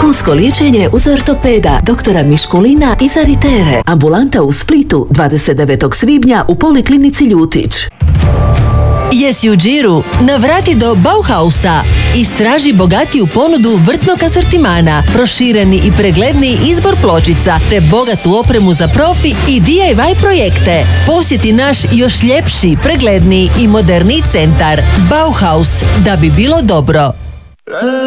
Usko liječenje uz ortopeda doktora Miškulina iz Aritere. Ambulanta u Splitu 29. svibnja u Poliklinici Ljutić. Jesi u džiru? Navrati do Bauhausa. Istraži bogatiju ponudu vrtnog asortimana, prošireni i pregledni izbor pločica, te bogatu opremu za profi i DIY projekte. Posjeti naš još ljepši, pregledniji i moderniji centar Bauhaus, da bi bilo dobro.